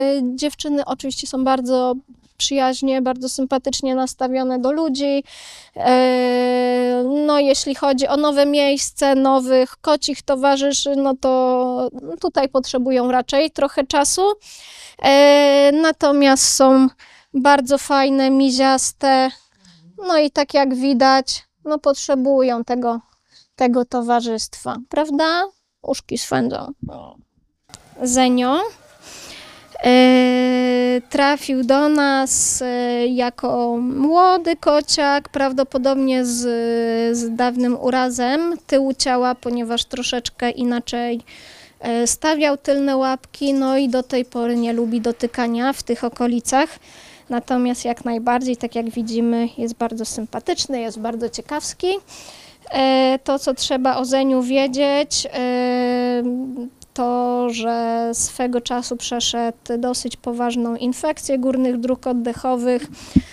Dziewczyny oczywiście są bardzo przyjaźnie, bardzo sympatycznie nastawione do ludzi. No, jeśli chodzi o nowe miejsce, nowych kocich towarzyszy, no to tutaj potrzebują raczej trochę czasu. Natomiast są bardzo fajne, miziaste. No i tak jak widać, no potrzebują tego towarzystwa, prawda? Uszki swędzą. Zenio trafił do nas jako młody kociak, prawdopodobnie z dawnym urazem tyłu ciała, ponieważ troszeczkę inaczej stawiał tylne łapki, no i do tej pory nie lubi dotykania w tych okolicach. Natomiast jak najbardziej, tak jak widzimy, jest bardzo sympatyczny, jest bardzo ciekawski. To, co trzeba o Zeniu wiedzieć, to, że swego czasu przeszedł dosyć poważną infekcję górnych dróg oddechowych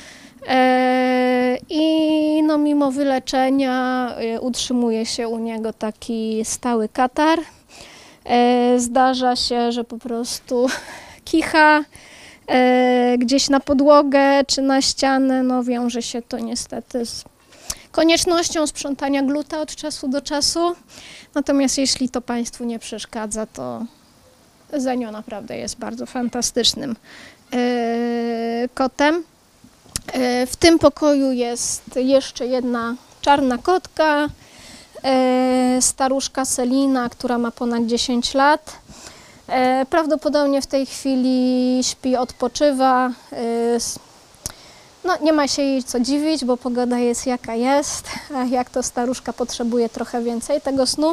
i no, mimo wyleczenia utrzymuje się u niego taki stały katar. Zdarza się, że po prostu kicha gdzieś na podłogę czy na ścianę. No, wiąże się to niestety z koniecznością sprzątania gluta od czasu do czasu. Natomiast jeśli to Państwu nie przeszkadza, to Zenio naprawdę jest bardzo fantastycznym kotem. W tym pokoju jest jeszcze jedna czarna kotka, staruszka Selina, która ma ponad 10 lat. Prawdopodobnie w tej chwili śpi, odpoczywa. No, nie ma się jej co dziwić, bo pogoda jest jaka jest, a jak to staruszka potrzebuje trochę więcej tego snu.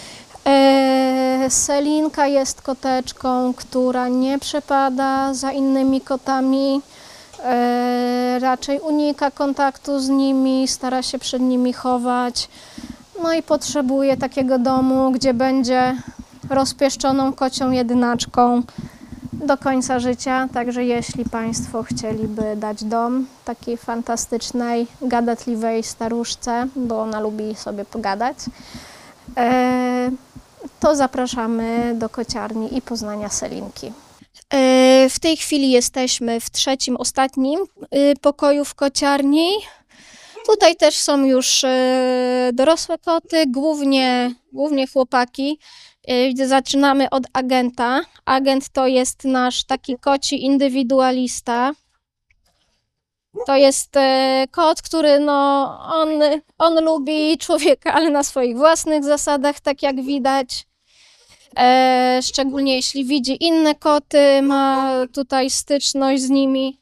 Selinka jest koteczką, która nie przepada za innymi kotami, raczej unika kontaktu z nimi, stara się przed nimi chować. No i potrzebuje takiego domu, gdzie będzie rozpieszczoną kocią jedynaczką do końca życia. Także jeśli Państwo chcieliby dać dom takiej fantastycznej, gadatliwej staruszce, bo ona lubi sobie pogadać, to zapraszamy do kociarni i poznania Selinki. W tej chwili jesteśmy w trzecim, ostatnim pokoju w kociarni. Tutaj też są już dorosłe koty, głównie chłopaki. Zaczynamy od Agenta. Agent to jest nasz taki koci indywidualista. To jest kot, który no, on lubi człowieka, ale na swoich własnych zasadach, tak jak widać. Szczególnie jeśli widzi inne koty, ma tutaj styczność z nimi.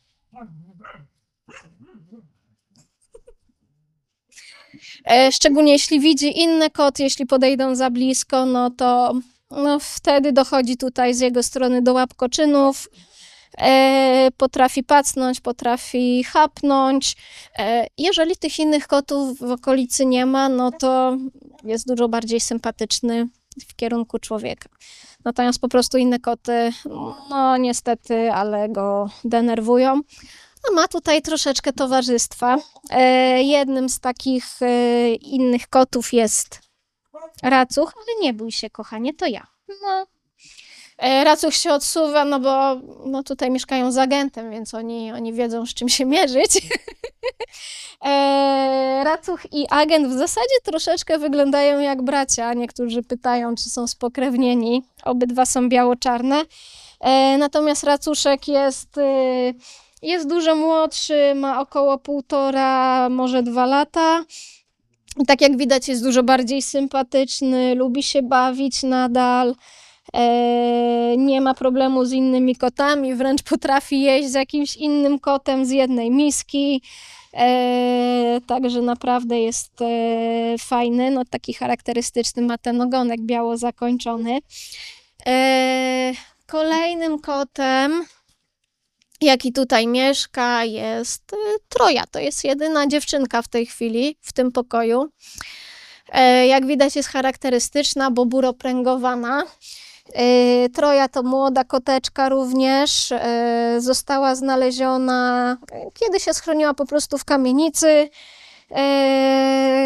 Szczególnie jeśli widzi inne koty, jeśli podejdą za blisko, no to wtedy dochodzi tutaj z jego strony do łapkoczynów. Potrafi pacnąć, potrafi chapnąć. Jeżeli tych innych kotów w okolicy nie ma, no to jest dużo bardziej sympatyczny w kierunku człowieka. Natomiast po prostu inne koty, no niestety, ale go denerwują. No, ma tutaj troszeczkę towarzystwa. Jednym z takich innych kotów jest Racuch, ale nie bój się, kochanie, to ja. No. Racuch się odsuwa, no bo no tutaj mieszkają z agentem, więc oni wiedzą, z czym się mierzyć. Racuch i agent w zasadzie troszeczkę wyglądają jak bracia. Niektórzy pytają, czy są spokrewnieni. Obydwa są biało-czarne. Natomiast Racuszek jest dużo młodszy, ma około 1,5, może 2 lata. Tak jak widać, jest dużo bardziej sympatyczny, lubi się bawić nadal. Nie ma problemu z innymi kotami, wręcz potrafi jeść z jakimś innym kotem z jednej miski. Także naprawdę jest fajny, no taki charakterystyczny, ma ten ogonek biało zakończony. Kolejnym kotem, jaki tutaj mieszka, jest Troja. To jest jedyna dziewczynka w tej chwili w tym pokoju. Jak widać, jest charakterystyczna, bo buropręgowana. Troja to młoda koteczka również. Została znaleziona, kiedy się schroniła po prostu w kamienicy.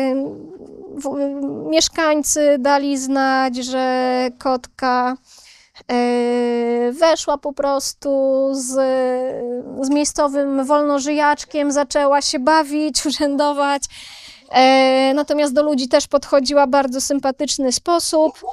Mieszkańcy dali znać, że kotka Weszła po prostu z miejscowym wolnożyjaczkiem, zaczęła się bawić, urzędować. Natomiast do ludzi też podchodziła w bardzo sympatyczny sposób.